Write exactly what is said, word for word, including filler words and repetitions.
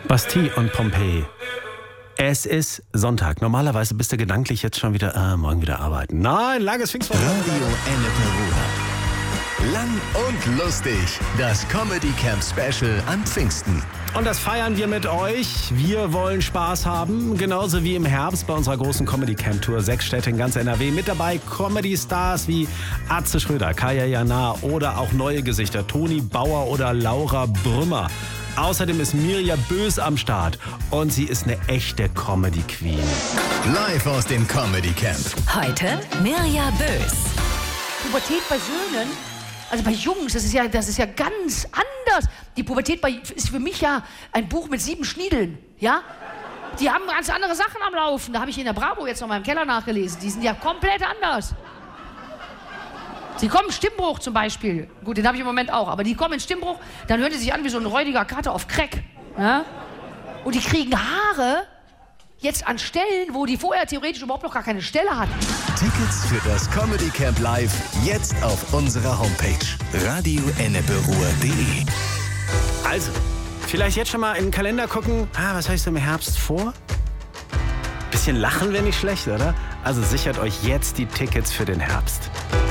Bastille und Pompeii. Es ist Sonntag. Normalerweise bist du gedanklich jetzt schon wieder, äh, morgen wieder arbeiten. Nein, langes Pfingstwochenende. Radio Ennepe Ruhr. Lang und lustig. Das Comedy Camp Special an Pfingsten. Und das feiern wir mit euch. Wir wollen Spaß haben. Genauso wie im Herbst bei unserer großen Comedy Camp Tour. Sechs Städte in ganz N R W. Mit dabei Comedy-Stars wie Atze Schröder, Kaya Jana oder auch neue Gesichter. Toni Bauer oder Laura Brümmer. Außerdem ist Mirja Bös am Start. Und sie ist eine echte Comedy-Queen. Live aus dem Comedy Camp. Heute Mirja Bös. Pubertät bei Söhnen, also bei Jungs, das ist ja, das ist ja ganz anders. Die Pubertät bei, ist für mich ja ein Buch mit sieben Schniedeln, ja? Die haben ganz andere Sachen am Laufen. Da habe ich in der Bravo jetzt noch mal im Keller nachgelesen. Die sind ja komplett anders. Sie kommen Stimmbruch zum Beispiel. Gut, den habe ich im Moment auch. Aber die kommen in Stimmbruch, dann hören die sich an wie so ein räudiger Kater auf Crack. Ja? Und die kriegen Haare jetzt an Stellen, wo die vorher theoretisch überhaupt noch gar keine Stelle hatten. Tickets für das Comedy Camp Live jetzt auf unserer Homepage radio ennepe ruhr punkt de. Also, vielleicht jetzt schon mal in den Kalender gucken. Ah, was heißt im Herbst vor? Bisschen lachen wäre nicht schlecht, oder? Also sichert euch jetzt die Tickets für den Herbst.